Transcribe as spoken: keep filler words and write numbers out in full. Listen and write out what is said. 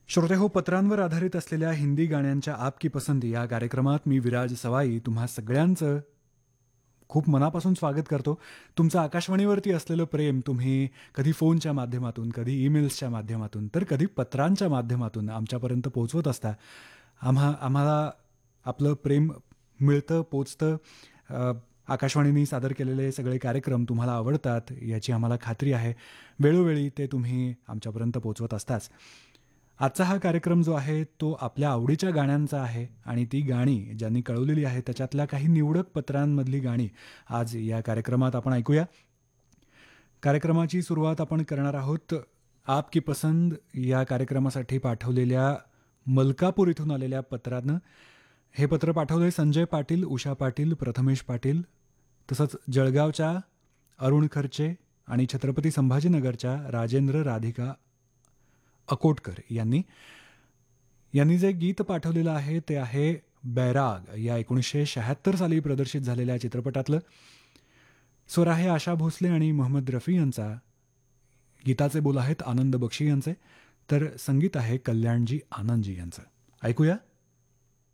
श्रोते हो, पत्रांवर आधारित असलेल्या हिंदी गाण्यांच्या आप की पसंती या कार्यक्रमात मी विराज सवाई तुम्हा सगळ्यांचं खूप मनापासून स्वागत करतो. तुमचं आकाशवाणीवरती असलेलं प्रेम तुम्ही कधी फोनच्या माध्यमातून, कधी ईमेल्सच्या माध्यमातून, तर कधी पत्रांच्या माध्यमातून आमच्यापर्यंत पोहोचवत असता. आम्हा आम्हाला आपलं प्रेम मिळतं, पोचतं. अ, आकाशवाणीने सादर केलेले सगळे कार्यक्रम तुम्हाला आवडतात याची आम्हाला खात्री आहे. वेळोवेळी ते तुम्ही आमच्यापर्यंत पोहोचवत असताच. आजचा हा कार्यक्रम जो आहे तो आपल्या आवडीच्या गाण्यांचा आहे आणि ती गाणी ज्यांनी कळवलेली आहे त्याच्यातल्या काही निवडक पत्रांमधली गाणी आज या कार्यक्रमात आपण ऐकूया. कार्यक्रमाची सुरुवात आपण करणार आहोत आप की पसंद या कार्यक्रमासाठी पाठवलेल्या मलकापूर इथून आलेल्या पत्रानं. हे पत्र पाठवलंय संजय पाटील, उषा पाटील, प्रथमेश पाटील, तसंच जळगावच्या अरुण खर्चे आणि छत्रपती संभाजीनगरच्या राजेंद्र राधिका अकोटकर यांनी. यांनी जे गीत पाठवलेलं आहे ते आहे बैराग या एकोणीसशे शहात्तर साली प्रदर्शित झालेल्या चित्रपटातलं. स्वर आहे आशा भोसले आणि मोहम्मद रफी यांचा. गीताचे बोल आहेत आनंद बक्षी यांचे, तर संगीत आहे कल्याणजी आनंदजी यांचं. ऐकूया.